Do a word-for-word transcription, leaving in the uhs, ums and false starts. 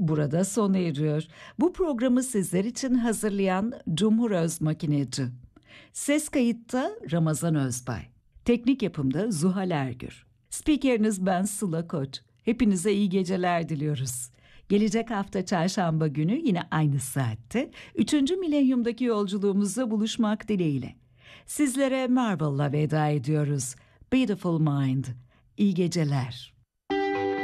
burada sona eriyor. Bu programı sizler için hazırlayan Cumhur Özmakineci. Ses kayıtta Ramazan Özbay. Teknik yapımda Zuhal Ergür. Spikeriniz ben Sıla Koç. Hepinize iyi geceler diliyoruz. Gelecek hafta çarşamba günü yine aynı saatte üçüncü milenyumdaki yolculuğumuzda buluşmak dileğiyle. Sizlere Marvel'la veda ediyoruz. Beautiful Mind. İyi geceler.